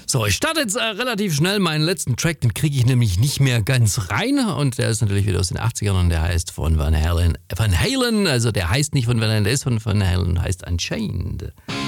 So, ich starte jetzt relativ schnell meinen letzten Track, den kriege ich nämlich nicht mehr ganz rein und der ist natürlich wieder aus den 80ern und der heißt von Van Halen, also der heißt nicht von Van Halen, der ist von Van Halen, heißt Unchained.